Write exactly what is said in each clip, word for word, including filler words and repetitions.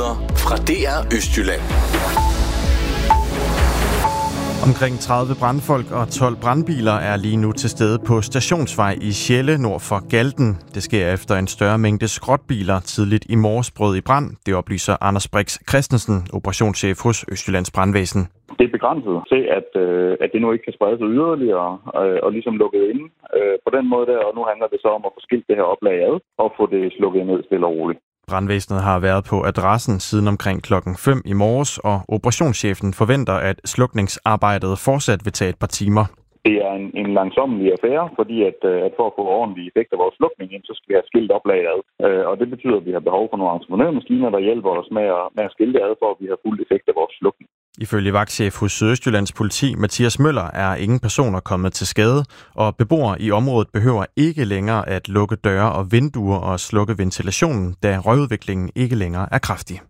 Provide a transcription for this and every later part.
Nyheder fra D R Østjylland. Omkring tredive brandfolk og tolv brandbiler er lige nu til stede på Stationsvej i Sjelle nord for Galten. Det sker efter en større mængde skrotbiler tidligt i morges brød i brand. Det oplyser Anders Brix Christensen, operationschef hos Østjyllands Brandvæsen. Det er begrænset til, at, øh, at det nu ikke kan sprede sig yderligere øh, og ligesom lukket inde øh, på den måde der. Og nu handler det så om at få skilt det her oplag ad og få det slukket ned stille og roligt. Brandvæsenet har været på adressen siden omkring klokken fem i morges, og operationschefen forventer, at slukningsarbejdet fortsat vil tage et par timer. Det er en, en langsommelig affære, fordi at, at for at få ordentlig effekt af vores slukning, så skal vi have skilt oplaget ad. Og det betyder, at vi har behov for nogle entreprenørmaskiner, der hjælper os med at, med at skilte ad, for at vi har fuld effekt af vores slukning. Ifølge vagtchef hos Sydøstjyllands politi, Mathias Møller, er ingen personer kommet til skade, og beboere i området behøver ikke længere at lukke døre og vinduer og slukke ventilationen, da røgudviklingen ikke længere er kraftig.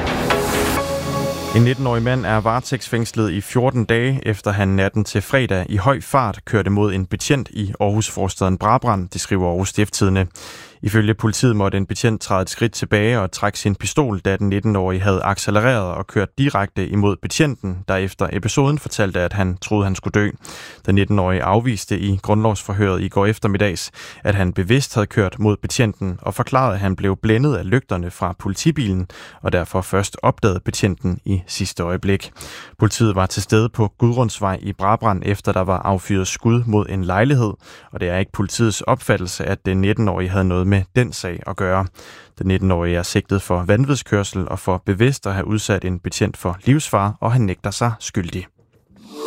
En nitten-årig mand er varetægtsfængslet i fjorten dage, efter han natten til fredag i høj fart kørte mod en betjent i Aarhus-forstaden Brabrand, det skriver Aarhus Stiftstidende. Ifølge politiet måtte en betjent træde et skridt tilbage og trække sin pistol, da den nitten-årige havde accelereret og kørt direkte imod betjenten, der efter episoden fortalte, at han troede, han skulle dø. Den nitten-årige afviste i grundlovsforhøret i går eftermiddags, at han bevidst havde kørt mod betjenten og forklarede, at han blev blændet af lygterne fra politibilen og derfor først opdagede betjenten i sidste øjeblik. Politiet var til stede på Gudrundsvej i Brabrand, efter der var affyret skud mod en lejlighed, og det er ikke politiets opfattelse, at den nitten-årige havde noget med den sag at gøre. Den nitten-årige er sigtet for vanvidskørsel og for bevidst at have udsat en betjent for livsfare, og han nægter sig skyldig.